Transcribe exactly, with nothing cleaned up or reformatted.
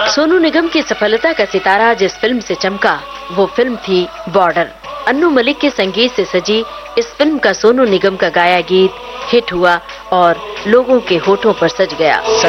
सोनू निगम की सफलता का सितारा जिस फिल्म से चमका वो फिल्म थी बॉर्डर। अन्नू मलिक के संगीत से सजी इस फिल्म का सोनू निगम का गाया गीत हिट हुआ और लोगों के होठों पर सज गया।